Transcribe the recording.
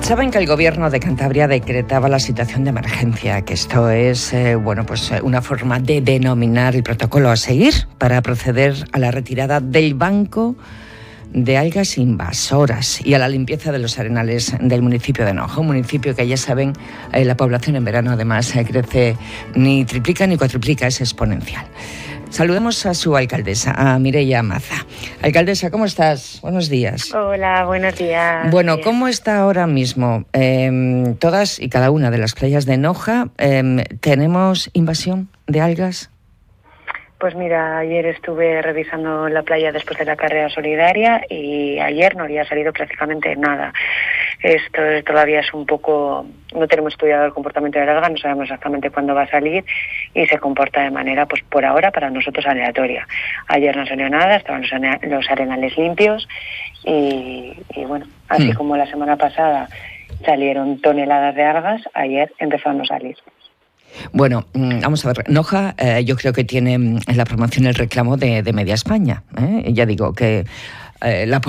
Saben que el Gobierno de Cantabria decretaba la situación de emergencia, que esto es una forma de denominar el protocolo a seguir para proceder a la retirada del banco de algas invasoras y a la limpieza de los arenales del municipio de Noja, un municipio que ya saben, la población en verano además crece ni triplica ni cuatriplica, es exponencial. Saludemos a su alcaldesa, a Mireia Maza. Alcaldesa, ¿cómo estás? Buenos días. Hola, buenos días. Bueno, ¿cómo está ahora mismo? Todas y cada una de las playas de Noja, ¿tenemos invasión de algas? Pues mira, ayer estuve revisando la playa después de la carrera solidaria y ayer no había salido prácticamente nada. Esto todavía es un poco... No tenemos estudiado el comportamiento de la alga, no sabemos exactamente cuándo va a salir y se comporta de manera, pues por ahora, para nosotros aleatoria. Ayer no salió nada, estaban los arenales limpios y bueno, así como la semana pasada salieron toneladas de algas, ayer empezaron a salir. Bueno, vamos a ver, Noja yo creo que tiene en la promoción el reclamo de Media España. Ya digo que la